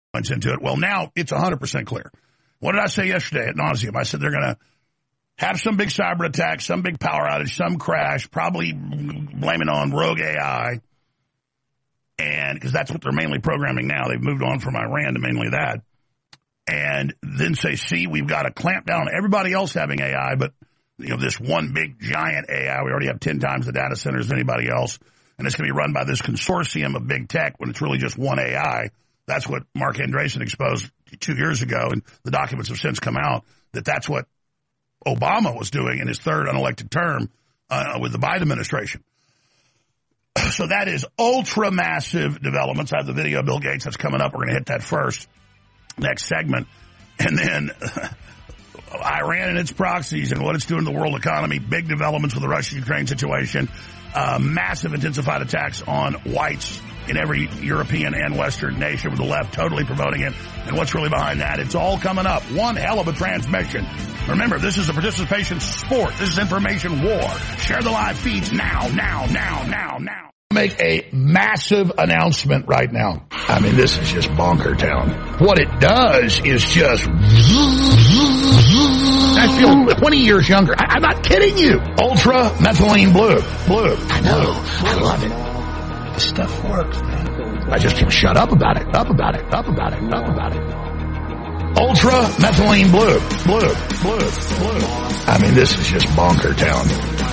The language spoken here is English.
into it. Well, now it's 100% clear. What did I say yesterday at nauseum? I said they're going to have some big cyber attack, some big power outage, some crash, probably blame it on rogue AI. And because that's what they're mainly programming now. They've moved on from Iran to mainly that. And then say, see, we've got to clamp down on everybody else having AI, but this one big giant AI, we already have 10 times the data centers than anybody else. And it's going to be run by this consortium of big tech when it's really just one AI. That's what Mark Andreessen exposed 2 years ago, and the documents have since come out that's what Obama was doing in his third unelected term with the Biden administration. So that is ultra-massive developments. I have the video of Bill Gates that's coming up. We're going to hit that first, next segment. And then Iran and its proxies and what it's doing to the world economy, big developments with the Russia-Ukraine situation, massive intensified attacks on whites in every European and Western nation with the left totally promoting it. And what's really behind that? It's all coming up. One hell of a transmission. Remember, this is a participation sport. This is information war. Share the live feeds now. Make a massive announcement right now. I mean, this is just bonker town. What it does is just... I feel 20 years younger. I'm not kidding you. Ultra methylene blue. I know. I love it. This stuff works, man. I just can't shut up about it. Ultra methylene blue. I mean, this is just bonker town.